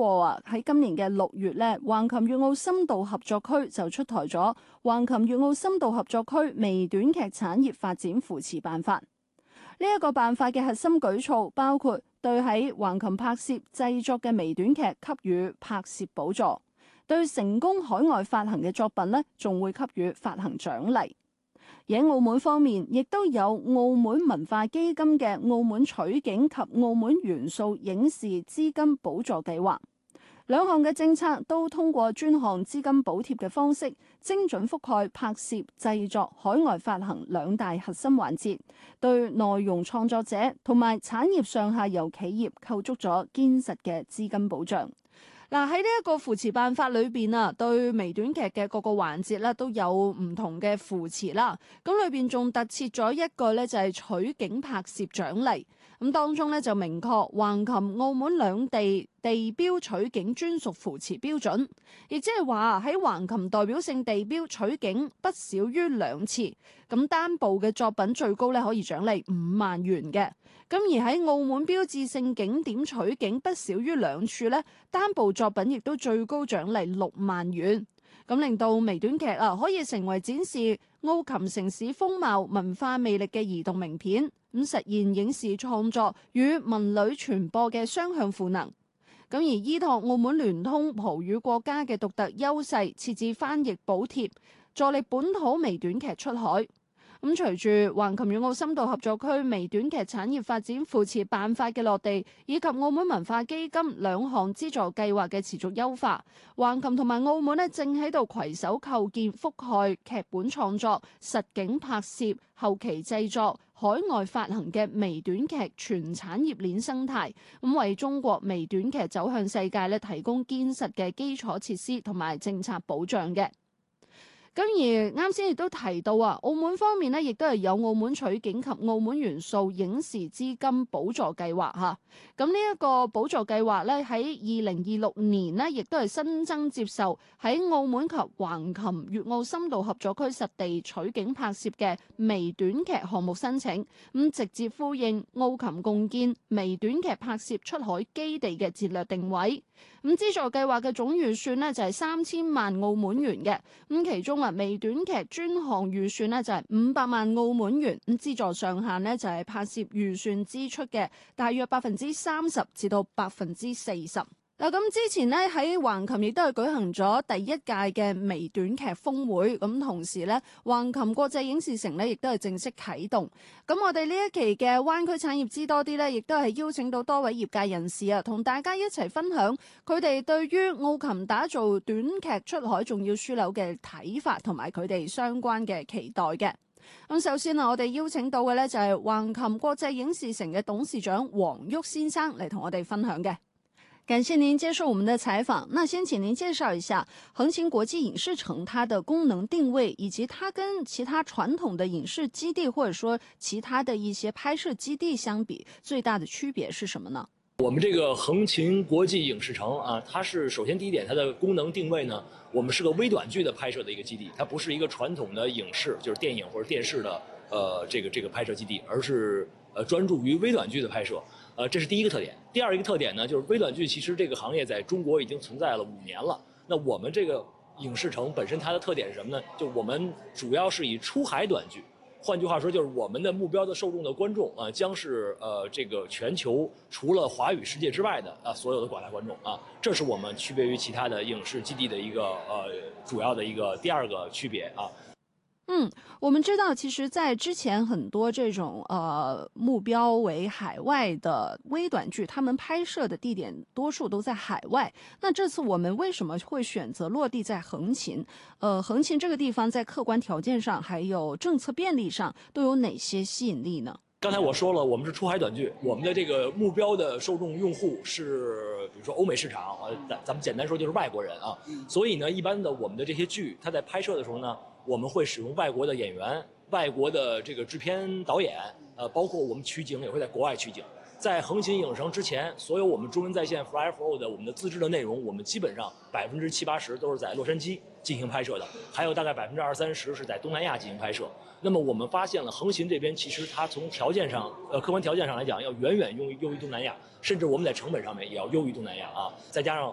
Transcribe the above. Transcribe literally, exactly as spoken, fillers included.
過啊，喺今年嘅六月咧，橫琴粵澳深度合作區就出台咗橫琴粵澳深度合作區微短劇產業發展扶持辦法。呢一個辦法嘅核心舉措包括對喺橫琴拍攝製作嘅微短劇給予拍攝補助，對成功海外發行嘅作品呢，仲會給予發行獎勵。而喺澳門方面，亦都有澳門文化基金嘅澳門取景及澳門元素影視資金補助計劃，兩項嘅政策都通過專項資金補貼嘅方式，精準覆蓋拍攝、製作、海外發行兩大核心環節，對內容創作者同埋產業上下游企業構築咗堅實嘅資金保障。嗱，喺呢一個扶持辦法裏邊啊，對微短劇嘅各個環節咧都有唔同嘅扶持啦。咁裏邊仲特設咗一個咧就係取景拍攝獎勵。咁當中咧就明確橫琴澳門兩地地標取景專屬扶持標準，亦即係話喺橫琴代表性地標取景不少於兩次，咁單部嘅作品最高咧可以獎勵五萬元嘅。咁而喺澳門標誌性景點取景不少於兩處咧，單部作品亦都最高獎勵六萬元。咁令到微短劇啊可以成為展示澳琴城市風貌文化魅力嘅移動名片，咁實現影視創作與文旅傳播嘅雙向賦能。咁而依託澳門聯通葡語國家嘅獨特優勢，設置翻譯補貼，助力本土微短劇出海。咁隨住橫琴粵澳深度合作區微短劇產業發展扶持辦法嘅落地，以及澳門文化基金兩項資助計劃嘅持續優化，橫琴同埋澳門咧正喺度攜手構建覆蓋劇本創作、實景拍攝、後期製作、海外發行嘅微短劇全產業鏈生態，咁為中國微短劇走向世界咧提供堅實嘅基礎設施同埋政策保障嘅。咁而啱先亦都提到啊，澳門方面呢亦都係有澳門取景及澳門元素影視資金補助計劃嚇。咁呢一個補助計劃咧，喺二零二六年呢亦都係新增接受喺澳門及橫琴粵澳深度合作區實地取景拍攝嘅微短劇項目申請，咁直接呼應澳琴共建微短劇拍攝出海基地嘅戰略定位。咁資助計劃嘅總預算呢就係三千萬澳門元嘅，咁其中啊微短劇專項預算呢就係五百萬澳門元，咁資助上限呢就係拍攝預算支出嘅大約百分之三十至到百分之四十。嗱，咁之前咧喺橫琴亦都係舉行咗第一屆嘅微短劇峰會，咁同時咧橫琴國際影視城咧亦都係正式啟動。咁我哋呢一期嘅灣區產業知多啲咧，亦都係邀請到多位業界人士啊，同大家一齊分享佢哋對於澳琴打造短劇出海重要樞紐嘅睇法，同埋佢哋相關嘅期待嘅。咁首先啊，我哋邀請到嘅咧就係橫琴國際影視城嘅董事長黃旭先生嚟同我哋分享嘅。感謝您接受我們的採訪。那先請您介紹一下橫琴國際影視城它的功能定位，以及它跟其他傳統的影視基地或者說其他的一些拍攝基地相比，最大的區別是什麼呢？ 我們這個橫琴國際影視城啊，它是首先第一點，它的功能定位呢，我們是個微短劇的拍攝的一個基地，它不是一個傳統的影視，就是電影或者電視的，呃，這個這個拍攝基地，而是呃專注於微短劇的拍攝。呃，這是第一個特點。第二一個特點呢，就是微短劇其實這個行業在中國已經存在了五年了。那我們這個影視城本身它的特點是什麼呢？就我們主要是以出海短劇，換句話說，就是我們的目標的受眾的觀眾啊，將是呃這個全球除了華語世界之外的啊所有的廣大觀眾啊，這是我們區別於其他的影視基地的一個呃主要的一個第二個區別啊。 嗯，我們知道，其實，在之前很多這種呃目標為海外的微短劇，他們拍攝的地點多數都在海外。那這次我們為什麼會選擇落地在橫琴？呃，橫琴這個地方在客觀條件上，還有政策便利上，都有哪些吸引力呢？ 剛才我說了，我們是出海短劇，我們的這個目標的受眾用戶是，比如說歐美市場，呃，咱咱們簡單說就是外國人啊。所以呢，一般的我們的這些劇，它在拍攝的時候呢，我們會使用外國的演員、外國的這個製片導演，呃，包括我們取景也會在國外取景。在橫琴影城之前，所有我們中文在線 Fly for All 的我們的自制的內容，我們基本上百分之七八十都是在洛杉磯進行拍攝的，還有大概百分之二三十是在東南亞進行拍攝。那麼我們發現了橫琴這邊其實它從條件上，呃，客觀條件上來講，要遠遠優於優於東南亞，甚至我們在成本上面也要優於東南亞啊。再加上